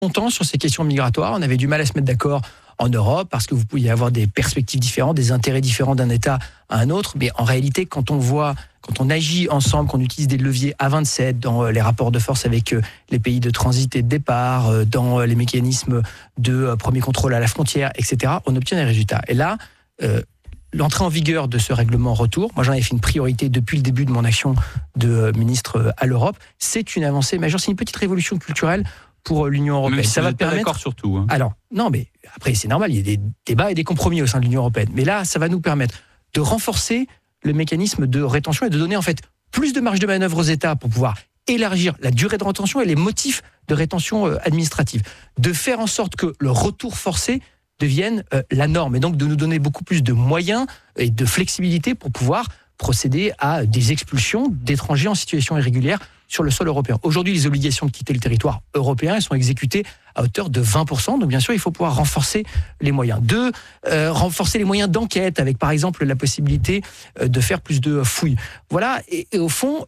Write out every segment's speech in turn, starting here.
longtemps sur ces questions migratoires. On avait du mal à se mettre d'accord en Europe parce que vous pouviez avoir des perspectives différentes, des intérêts différents d'un État à un autre. Mais en réalité, quand on agit ensemble, qu'on utilise des leviers à 27 dans les rapports de force avec les pays de transit et de départ, dans les mécanismes de premier contrôle à la frontière, etc., on obtient des résultats. Et là, l'entrée en vigueur de ce règlement retour, moi j'en avais fait une priorité depuis le début de mon action de ministre à l'Europe, c'est une avancée majeure, c'est une petite révolution culturelle pour l'Union européenne. Même si ça vous va êtes pas permettre. d'accord sur tout. Hein. Alors, non, mais après, c'est normal, il y a des débats et des compromis au sein de l'Union européenne. Mais là, ça va nous permettre de renforcer le mécanisme de rétention et de donner en fait plus de marge de manœuvre aux États pour pouvoir élargir la durée de rétention et les motifs de rétention administrative. De faire en sorte que le retour forcé devienne la norme et donc de nous donner beaucoup plus de moyens et de flexibilité pour pouvoir procéder à des expulsions d'étrangers en situation irrégulière sur le sol européen. Aujourd'hui, les obligations de quitter le territoire européen, elles sont exécutées à hauteur de 20%. Donc, bien sûr, il faut pouvoir renforcer les moyens. Renforcer les moyens d'enquête avec, par exemple, la possibilité de faire plus de fouilles. Voilà. Et au fond,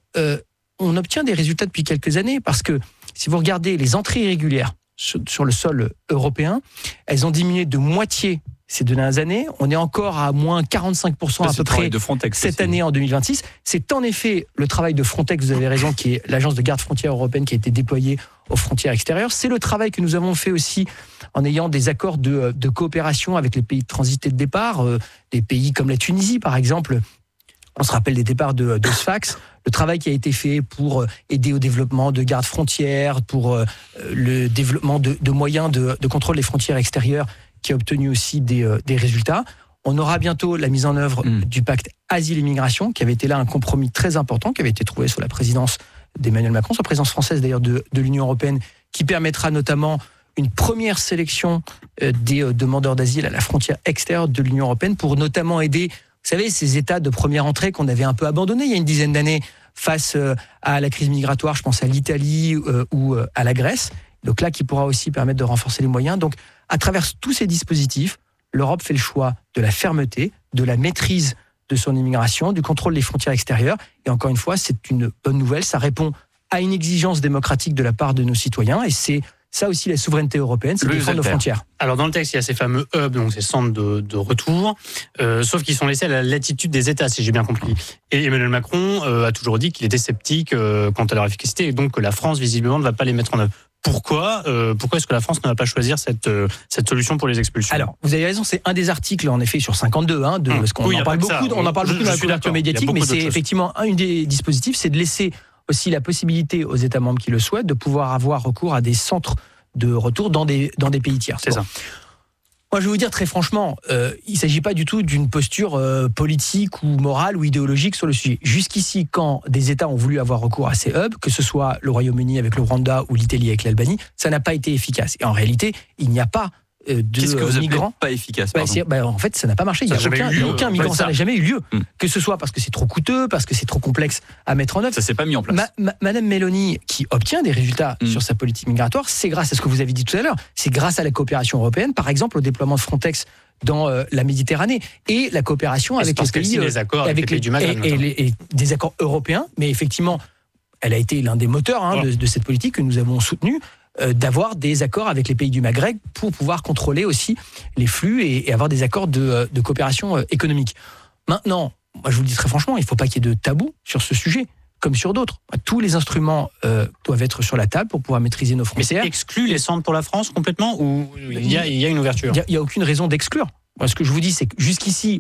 on obtient des résultats depuis quelques années parce que si vous regardez les entrées irrégulières sur le sol européen, elles ont diminué de moitié ces 2 dernières années. On est encore à moins 45% à peu près de Frontex cette aussi. année en 2026. C'est en effet le travail de Frontex, vous avez raison, qui est l'agence de garde frontière européenne qui a été déployée aux frontières extérieures. C'est le travail que nous avons fait aussi en ayant des accords de coopération avec les pays de transit et de départ, des pays comme la Tunisie par exemple. On se rappelle des départs de Sfax, le travail qui a été fait pour aider au développement de gardes frontières, pour le développement de moyens de contrôle des frontières extérieures, qui a obtenu aussi des résultats. On aura bientôt la mise en œuvre du pacte Asile et Migration, qui avait été là un compromis très important, qui avait été trouvé sous la présidence d'Emmanuel Macron, sous la présidence française d'ailleurs de l'Union européenne, qui permettra notamment une première sélection des demandeurs d'asile à la frontière extérieure de l'Union européenne pour notamment aider, vous savez, ces États de première entrée qu'on avait un peu abandonnés il y a une dizaine d'années face à la crise migratoire, je pense à l'Italie ou à la Grèce. Donc là, qui pourra aussi permettre de renforcer les moyens. Donc, à travers tous ces dispositifs, l'Europe fait le choix de la fermeté, de la maîtrise de son immigration, du contrôle des frontières extérieures. Et encore une fois, c'est une bonne nouvelle. Ça répond à une exigence démocratique de la part de nos citoyens. Et c'est ça aussi la souveraineté européenne, c'est défendre nos frontières. Alors dans le texte, il y a ces fameux hubs, donc ces centres de retour, sauf qu'ils sont laissés à la latitude des États, si j'ai bien compris. Et Emmanuel Macron a toujours dit qu'il était sceptique quant à leur efficacité, et donc que la France, visiblement, ne va pas les mettre en œuvre. Pourquoi est-ce que la France ne va pas choisir cette solution pour les expulsions ? Alors, vous avez raison, c'est un des articles, en effet, sur 52, parce qu'on en parle beaucoup, on en parle beaucoup dans la couverture médiatique, mais c'est effectivement un des dispositifs, c'est de laisser aussi la possibilité aux États membres qui le souhaitent de pouvoir avoir recours à des centres de retour dans des pays tiers. C'est ça. Moi, je vais vous dire très franchement, il ne s'agit pas du tout d'une posture politique ou morale ou idéologique sur le sujet. Jusqu'ici, quand des États ont voulu avoir recours à ces hubs, que ce soit le Royaume-Uni avec le Rwanda ou l'Italie avec l'Albanie, ça n'a pas été efficace. Et en réalité, il n'y a pas Qu'est-ce que vous appelez migrants. pas efficace En fait, ça n'a pas marché. Il n'y a aucun migrant. Ça n'a jamais eu lieu. Que ce soit parce que c'est trop coûteux, parce que c'est trop complexe à mettre en œuvre. Ça s'est pas mis en place. Madame Meloni, qui obtient des résultats sur sa politique migratoire, c'est grâce à ce que vous avez dit tout à l'heure. C'est grâce à la coopération européenne, par exemple, au déploiement de Frontex dans la Méditerranée et la coopération avec les pays, les accords avec les pays du Maghreb, et des accords européens. Mais effectivement, elle a été l'un des moteurs de cette politique que nous avons soutenue. D'avoir des accords avec les pays du Maghreb pour pouvoir contrôler aussi les flux et avoir des accords de coopération économique. Maintenant, moi je vous le dis très franchement, il ne faut pas qu'il y ait de tabou sur ce sujet, comme sur d'autres. Tous les instruments doivent être sur la table pour pouvoir maîtriser nos frontières. Mais c'est exclu les centres pour la France complètement ou il y a une ouverture ? Il n'y a aucune raison d'exclure. Moi, ce que je vous dis, c'est que jusqu'ici,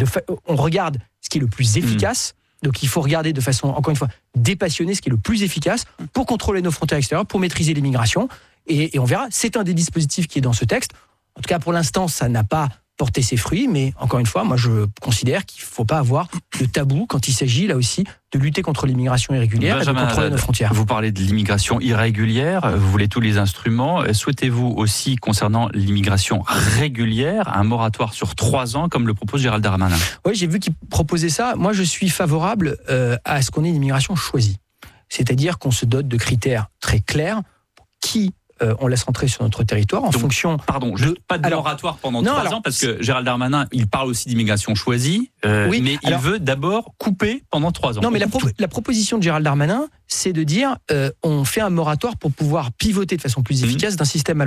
on regarde ce qui est le plus efficace. Donc il faut regarder de façon, encore une fois, dépassionnée ce qui est le plus efficace pour contrôler nos frontières extérieures, pour maîtriser l'immigration. Et on verra, c'est un des dispositifs qui est dans ce texte. En tout cas, pour l'instant, ça n'a pas porté ses fruits. Mais encore une fois, moi, je considère qu'il ne faut pas avoir de tabou quand il s'agit, là aussi, de lutter contre l'immigration irrégulière Benjamin, et de contrôler nos frontières. Vous parlez de l'immigration irrégulière, vous voulez tous les instruments. Souhaitez-vous aussi, concernant l'immigration régulière, un moratoire sur 3 ans, comme le propose Gérald Darmanin ? Oui, j'ai vu qu'il proposait ça. Moi, je suis favorable à ce qu'on ait une immigration choisie. C'est-à-dire qu'on se dote de critères très clairs qui on laisse rentrer sur notre territoire en fonction... Pardon, pas de moratoire pendant 3 ans, parce que Gérald Darmanin, il parle aussi d'immigration choisie, mais il veut d'abord couper pendant 3 ans. Non, mais la proposition de Gérald Darmanin, c'est de dire on fait un moratoire pour pouvoir pivoter de façon plus efficace d'un système à l'autre.